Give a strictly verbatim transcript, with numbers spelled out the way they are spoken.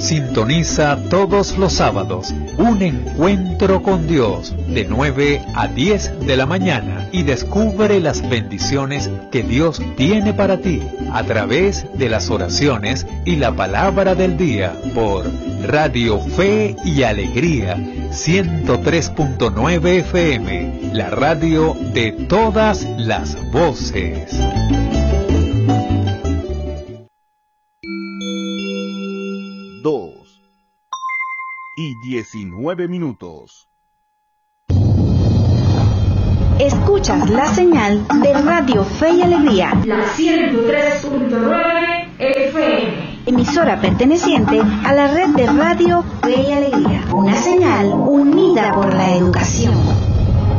Sintoniza todos los sábados un encuentro con Dios de nueve a diez de la mañana y descubre las bendiciones que Dios tiene para ti a través de las oraciones y la palabra del día por Radio Fe y Alegría ciento tres punto nueve F M, la radio de todas las voces. Dos y diecinueve minutos. Escuchas la señal de Radio Fe y Alegría, la ciento tres punto nueve F M, emisora perteneciente a la red de Radio Fe y Alegría, una señal unida por la educación.